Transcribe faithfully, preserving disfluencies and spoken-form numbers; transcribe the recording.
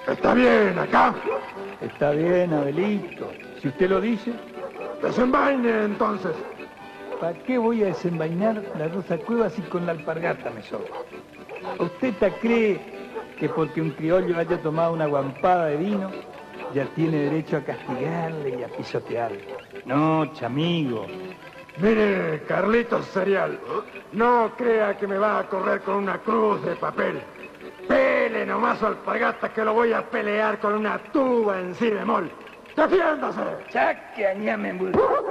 Está bien, acá. Está bien, Abelito. Si usted lo dice. Desenvaine, entonces. ¿Para qué voy a desenvainar la Rosa Cuevas si con la alpargata me sobra? ¿Usted te cree que porque un criollo haya tomado una guampada de vino, ya tiene derecho a castigarle y a pisotearle? No, chamigo. Mire, Carlitos Serial, no crea que me va a correr con una cruz de papel. Pele nomás su alpargata que lo voy a pelear con una tuba en si bemol. ¡Defiéndase! ¡Chaque, añame,